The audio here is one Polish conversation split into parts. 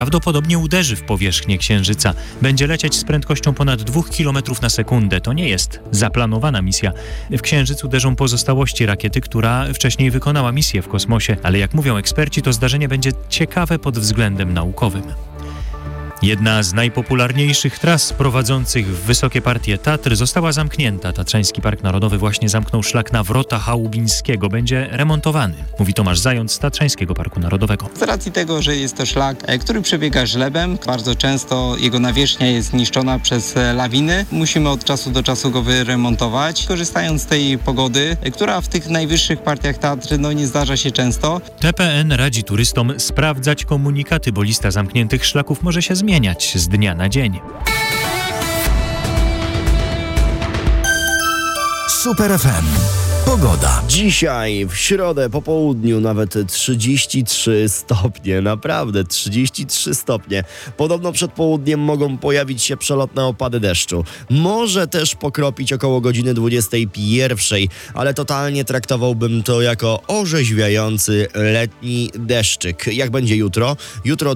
Prawdopodobnie uderzy w powierzchnię Księżyca. Będzie lecieć z prędkością ponad 2 km na sekundę. To nie jest zaplanowana misja. W Księżyc uderzą pozostałości rakiety, która wcześniej wykonała misję w kosmosie. Ale jak mówią eksperci, to zdarzenie będzie ciekawe pod względem naukowym. Jedna z najpopularniejszych tras prowadzących w wysokie partie Tatr została zamknięta. Tatrzański Park Narodowy właśnie zamknął szlak na Wrota Chałubińskiego. Będzie remontowany, mówi Tomasz Zając z Tatrzańskiego Parku Narodowego. Z racji tego, że jest to szlak, który przebiega żlebem, bardzo często jego nawierzchnia jest niszczona przez lawiny. Musimy od czasu do czasu go wyremontować, korzystając z tej pogody, która w tych najwyższych partiach Tatr nie zdarza się często. TPN radzi turystom sprawdzać komunikaty, bo lista zamkniętych szlaków może się zmieniać z dnia na dzień. Super FM. Pogoda. Dzisiaj w środę po południu nawet 33 stopnie, naprawdę 33 stopnie. Podobno przed południem mogą pojawić się przelotne opady deszczu. Może też pokropić około godziny 21, ale totalnie traktowałbym to jako orzeźwiający letni deszczyk. Jak będzie jutro? Jutro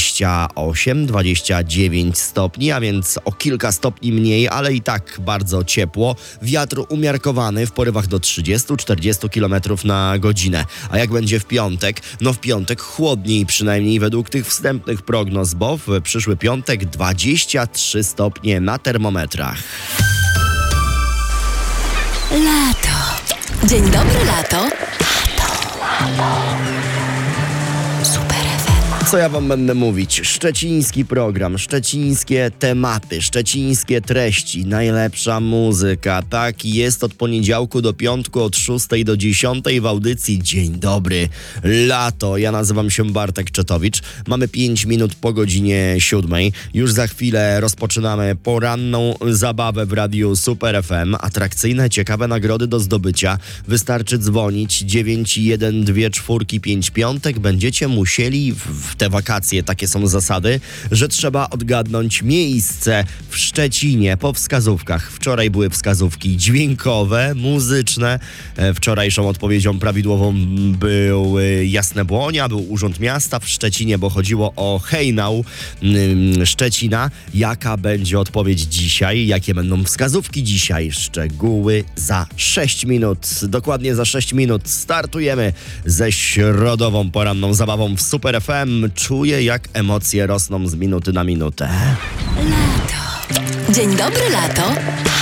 28-29 stopni, a więc o kilka stopni mniej, ale i tak bardzo ciepło. Wiatr umiarkowany w porywach do 30-40 km na godzinę. A jak będzie w piątek? No w piątek chłodniej, przynajmniej według tych wstępnych prognoz, bo w przyszły piątek 23 stopnie na termometrach. Lato. Dzień dobry, lato. Lato. Super FM. Co ja wam będę mówić? Szczeciński program, szczecińskie tematy, szczecińskie treści, najlepsza muzyka. Tak jest od poniedziałku do piątku od 6 do 10 w audycji Dzień dobry, lato. Ja nazywam się Bartek Czetowicz. Mamy 5 minut po godzinie 7. Już za chwilę rozpoczynamy poranną zabawę w radiu Super FM. Atrakcyjne, ciekawe nagrody do zdobycia. Wystarczy dzwonić 9124555. Będziecie musieli w te wakacje, takie są zasady, że trzeba odgadnąć miejsce w Szczecinie po wskazówkach. Wczoraj były wskazówki dźwiękowe, muzyczne. Wczorajszą odpowiedzią prawidłową był Jasne Błonia, był Urząd Miasta w Szczecinie, bo chodziło o hejnał Szczecina. Jaka będzie odpowiedź dzisiaj? Jakie będą wskazówki dzisiaj? Szczegóły za 6 minut. Dokładnie za 6 minut startujemy ze środową poranną zabawą w Super FM. Czuję, jak emocje rosną z minuty na minutę. Lato. Dzień dobry, lato.